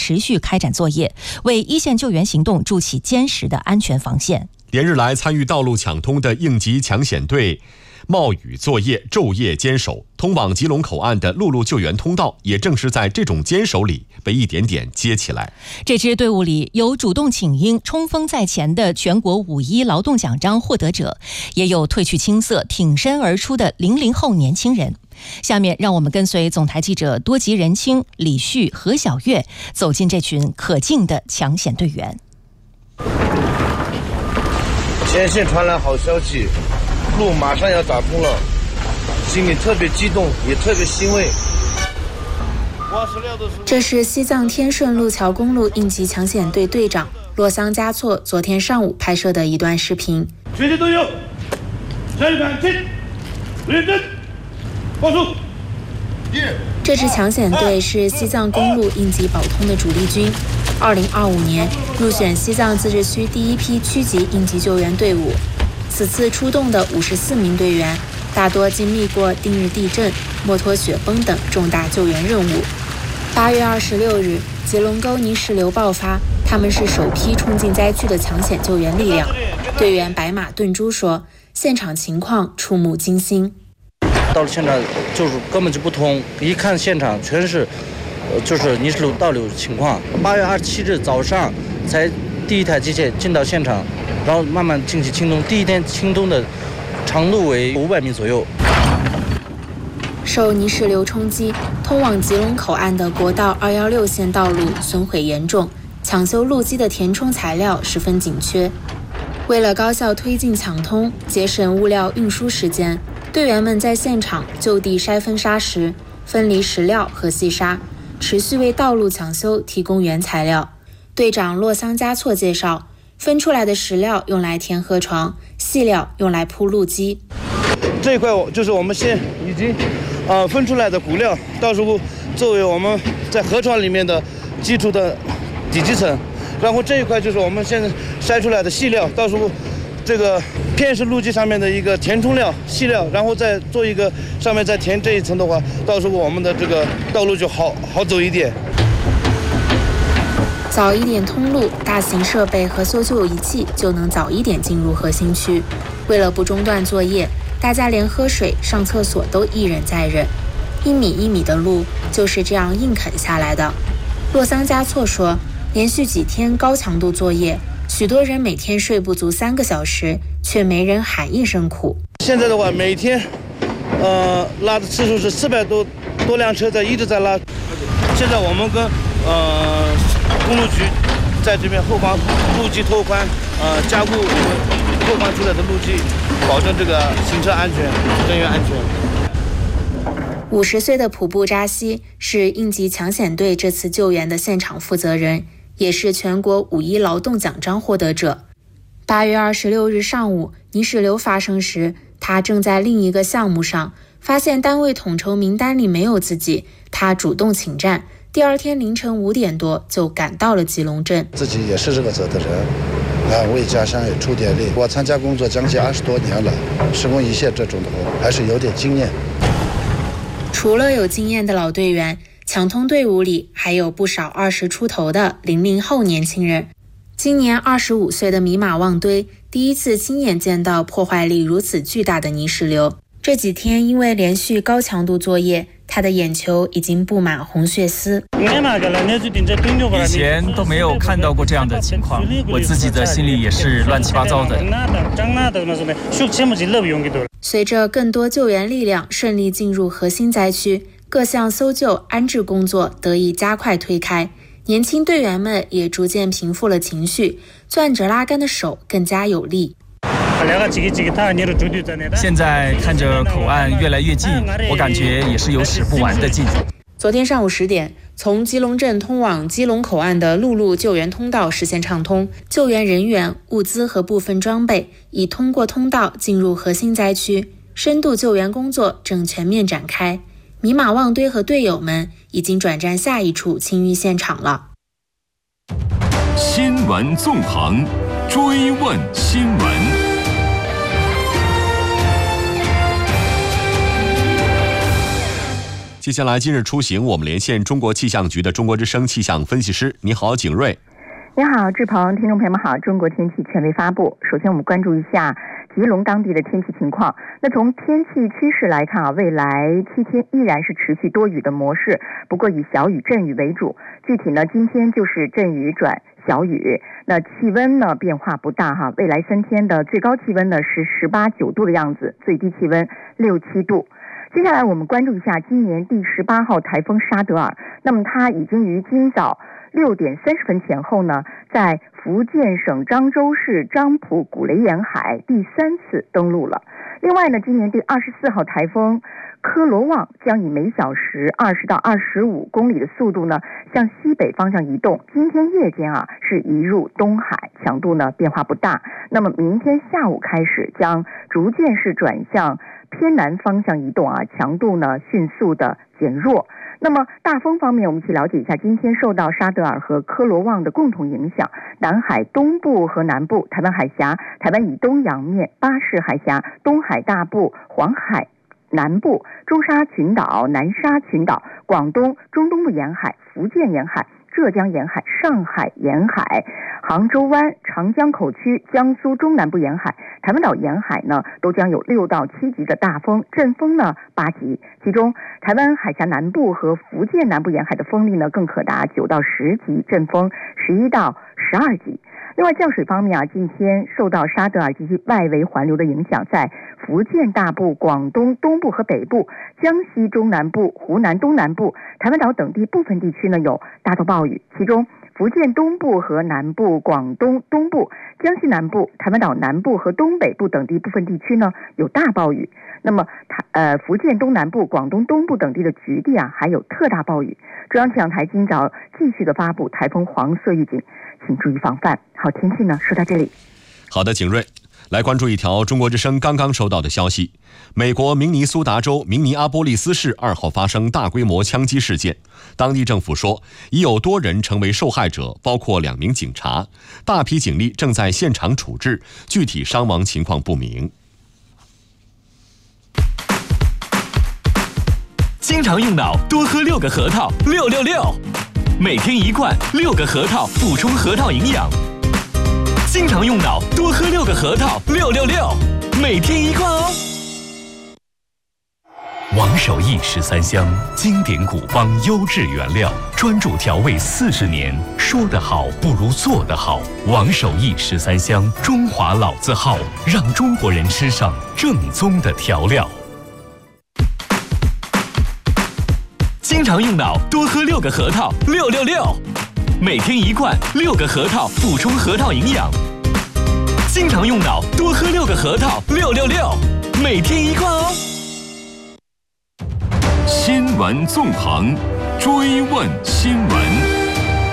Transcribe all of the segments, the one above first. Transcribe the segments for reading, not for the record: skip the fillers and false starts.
持续开展作业，为一线救援行动筑起坚实的安全防线。 连日来参与道路抢通的应急抢险队冒雨作业，昼夜坚守，通往吉隆口岸的陆路救援通道也正是在这种坚守里被一点点接起来。 这支队伍里有主动请缨、冲锋在前的全国5·1劳动奖章获得者，也有褪去青涩、挺身而出的00后年轻人。下面让我们跟随总台记者多吉仁清、李旭、何小月走进这群可敬的抢险队员。 前线传来好消息，路马上要打通了，心里特别激动，也特别欣慰。 这是西藏天顺路桥公路应急抢险队队长洛桑嘉措昨天上午拍摄的一段视频。 全体都有，下一盘进，认真，报数。 这支抢险队是西藏公路应急保通的主力军，2025年入选西藏自治区第一批区级应急救援队伍。此次出动的54名队员，大多经历过定日地震、墨脱雪崩等重大救援任务。8月26日，吉隆沟泥石流爆发，他们是首批冲进灾区的抢险救援力量。队员白马顿珠说，现场情况触目惊心。 到了现场就是根本就不通，一看现场全是就是泥石流倒流情况。8月27日早上才第一台机械进到现场，然后慢慢进行清通。第一天清通的长度为500米左右。 受泥石流冲击，通往吉隆口岸的国道216线道路损毁严重，抢修路基的填充材料十分紧缺。为了高效推进抢通，节省物料运输时间，队员们在现场就地筛分砂石，分离石料和细沙，持续为道路抢修提供原材料。队长洛桑嘉措介绍，分出来的石料用来填河床，细料用来铺路基。 这一块就是我们现已经分出来的骨料，到时候作为我们在河床里面的基础的底基层。然后这一块就是我们现在筛出来的细料，到时候这个片石路基上面的一个填充料、细料，然后再做一个上面再填这一层的话，到时候我们的这个道路就好走一点。 早一点通路，大型设备和搜救仪器就能早一点进入核心区。为了不中断作业，大家连喝水、上厕所都一忍再忍。1米1米的路就是这样硬啃下来的。洛桑嘉措说，连续几天高强度作业，许多人每天睡不足3个小时，却没人喊一声苦。 现在的话，每天拉的次数是400多辆车一直在拉。现在我们跟公路局在这边后方路基拓宽，加固拓宽出来的路基，保证这个行车安全、人员安全。 50岁的普布扎西是应急抢险队这次救援的现场负责人，也是全国5·1劳动奖章获得者。8月26日上午，泥石流发生时，他正在另一个项目上，发现单位统筹名单里没有自己，他主动请战。第二天凌晨5点多就赶到了吉隆镇。 自己也是这个责的人，为家乡也出点力。我参加工作将近20多年了，施工一线这种的还是有点经验。 除了有经验的老队员，抢通队伍里还有不少20出头的00后年轻人。今年25岁的米马旺堆第一次亲眼见到破坏力如此巨大的泥石流。这几天因为连续高强度作业，他的眼球已经布满红血丝。 以前都没有看到过这样的情况，我自己的心里也是乱七八糟的。 随着更多救援力量顺利进入核心灾区，各项搜救安置工作得以加快推开，年轻队员们也逐渐平复了情绪，攥着拉杆的手更加有力。 现在看着口岸越来越近，我感觉也是有使不完的劲。 昨天上午10点，从基隆镇通往基隆口岸的陆路救援通道实现畅通，救援人员、物资和部分装备已通过通道进入核心灾区，深度救援工作正全面展开。米马旺堆和队友们已经转战下一处清淤现场了。 新闻纵横，追问新闻。 接接下来今日出行，我们连线中国气象局的中国之声气象分析师。你好，景瑞。 你好，志鹏，听众朋友们好。中国天气权威发布，首先我们关注一下吉隆当地的天气情况。那从天气趋势来看未来7天依然是持续多雨的模式，不过以小雨阵雨为主。具体呢，今天就是阵雨转小雨。那气温呢变化不大未来3天的最高气温呢是18、9度的样子，最低气温6、7度。接下来我们关注一下今年第18号台风沙德尔。那么它已经于今早6点30分前后呢，在福建省漳州市漳浦古雷沿海第3次登陆了。另外呢，今年第24号台风科罗旺将以每小时20到25公里的速度呢向西北方向移动，今天夜间是移入东海，强度呢变化不大。那么明天下午开始将逐渐是转向偏南方向移动强度呢迅速的减弱。那么大风方面，我们一起了解一下，今天受到沙德尔和科罗旺的共同影响，南海东部和南部、台湾海峡、台湾以东洋面、巴士海峡、东海大部、黄海南部、中沙群岛、南沙群岛、广东、中东部沿海、福建沿海、浙江沿海、上海沿海、杭州湾、长江口区、江苏中南部沿海、台湾岛沿海呢，都将有6到7级的大风，阵风呢8级，其中台湾海峡南部和福建南部沿海的风力呢更可达9到10级，阵风11到12级。另外降水方面今天受到沙德尔及其外围环流的影响，在福建大部、广东东部和北部、江西中南部、湖南东南部、台湾岛等地部分地区呢有大到暴雨，其中福建东部和南部、广东东部、江西南部、台湾岛南部和东北部等地部分地区呢有大暴雨。那么福建东南部、广东东部等地的局地还有特大暴雨。中央气象台今早继续的发布台风黄色预警，请注意防范。好，天气呢说到这里。 好的，景瑞。来关注一条中国之声刚刚收到的消息，美国明尼苏达州明尼阿波利斯市2号发生大规模枪击事件，当地政府说已有多人成为受害者，包括2名警察，大批警力正在现场处置，具体伤亡情况不明。 经常用脑，多喝6个核桃，666，每天1罐6个核桃，补充核桃营养。经常用脑，多喝6个核桃，666，每天1罐哦。王守义13香，经典古方，优质原料，专注调味40年，说得好不如做得好。王守义13香，中华老字号，让中国人吃上正宗的调料。经常用脑，多喝6个核桃，666，每天1罐6个核桃，补充核桃营养。经常用脑，多喝6个核桃，666，每天1罐哦。新闻纵横，追问新闻。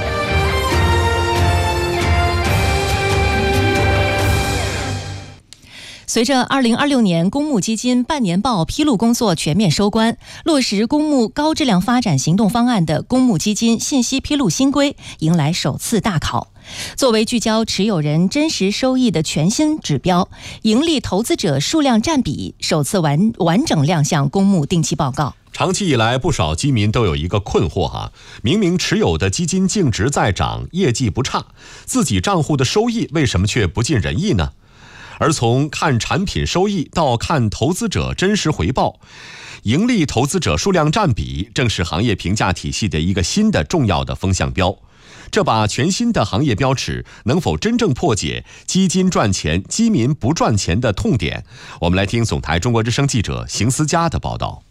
随着2026年公募基金半年报披露工作全面收官，落实公募高质量发展行动方案的公募基金信息披露新规迎来首次大考。作为聚焦持有人真实收益的全新指标，盈利投资者数量占比首次完整亮相公募定期报告。 长期以来，不少基民都有一个困惑明明持有的基金净值在涨，业绩不差，自己账户的收益为什么却不尽人意呢？而从看产品收益到看投资者真实回报，盈利投资者数量占比正是行业评价体系的一个新的重要的风向标。这把全新的行业标尺能否真正破解基金赚钱、基民不赚钱的痛点？我们来听总台中国之声记者邢思佳的报道。